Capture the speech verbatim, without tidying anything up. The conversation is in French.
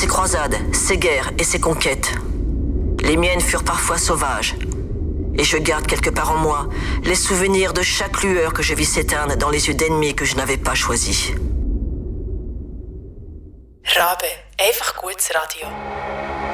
ses croisades, ses guerres et ses conquêtes. Les miennes furent parfois sauvages. Et je garde quelque part en moi les souvenirs de chaque lueur que je vis s'éteindre dans les yeux d'ennemis que je n'avais pas choisis. Rabe, einfach gutes Radio.